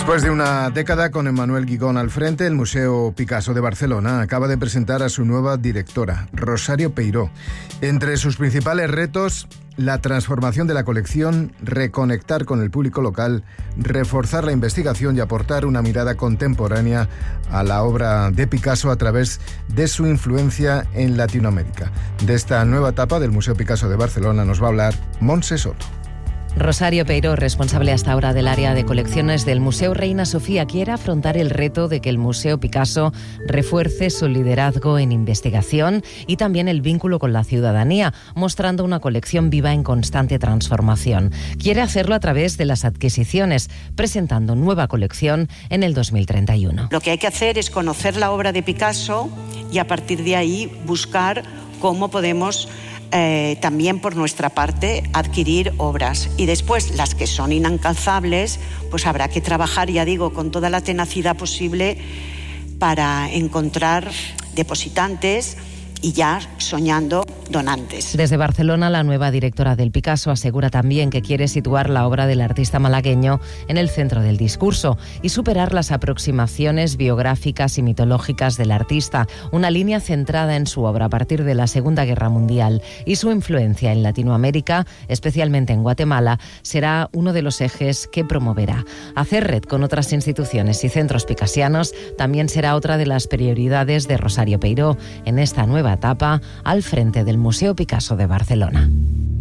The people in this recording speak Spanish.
Después de una década con Emmanuel Guigón al frente, el Museo Picasso de Barcelona acaba de presentar a su nueva directora, Rosario Peiró. Entre sus principales retos, la transformación de la colección, reconectar con el público local, reforzar la investigación y aportar una mirada contemporánea a la obra de Picasso a través de su influencia en Latinoamérica. De esta nueva etapa del Museo Picasso de Barcelona nos va a hablar Montse Soto. Rosario Peiró, responsable hasta ahora del área de colecciones del Museo Reina Sofía, quiere afrontar el reto de que el Museo Picasso refuerce su liderazgo en investigación y también el vínculo con la ciudadanía, mostrando una colección viva en constante transformación. Quiere hacerlo a través de las adquisiciones, presentando nueva colección en el 2031. Lo que hay que hacer es conocer la obra de Picasso y a partir de ahí buscar cómo podemos también por nuestra parte adquirir obras, y después las que son inalcanzables pues habrá que trabajar, ya digo, con toda la tenacidad posible para encontrar depositantes y ya soñando donantes. Desde Barcelona, la nueva directora del Picasso asegura también que quiere situar la obra del artista malagueño en el centro del discurso y superar las aproximaciones biográficas y mitológicas del artista, una línea centrada en su obra a partir de la Segunda Guerra Mundial, y su influencia en Latinoamérica, especialmente en Guatemala, será uno de los ejes que promoverá. Hacer red con otras instituciones y centros picasianos también será otra de las prioridades de Rosario Peiró en esta nueva etapa al frente del Museo Picasso de Barcelona.